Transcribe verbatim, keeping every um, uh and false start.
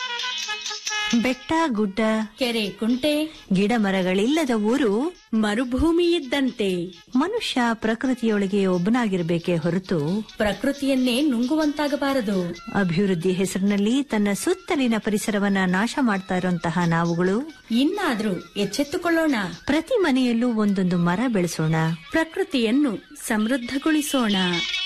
ಬೆಟ್ಟ ಗುಡ್ಡ, ಕೆರೆ ಕುಂಟೆ, ಗಿಡ ಮರಗಳಿಲ್ಲದ ಊರು ಮರುಭೂಮಿ ಇದ್ದಂತೆ. ಮನುಷ್ಯ ಪ್ರಕೃತಿಯೊಳಗೆ ಒಬ್ಬನಾಗಿರ್ಬೇಕೇ ಹೊರತು ಪ್ರಕೃತಿಯನ್ನೇ ನುಂಗುವಂತಾಗಬಾರದು. ಅಭಿವೃದ್ಧಿ ಹೆಸರಿನಲ್ಲಿ ತನ್ನ ಸುತ್ತಲಿನ ಪರಿಸರವನ್ನ ನಾಶ ಮಾಡ್ತಾ ಇರುವಂತಹ ನಾವುಗಳು ಇನ್ನಾದ್ರೂ ಎಚ್ಚೆತ್ತುಕೊಳ್ಳೋಣ. ಪ್ರತಿ ಮನೆಯಲ್ಲೂ ಒಂದೊಂದು ಮರ ಬೆಳೆಸೋಣ. ಪ್ರಕೃತಿಯನ್ನು ಸಮೃದ್ಧಗೊಳಿಸೋಣ.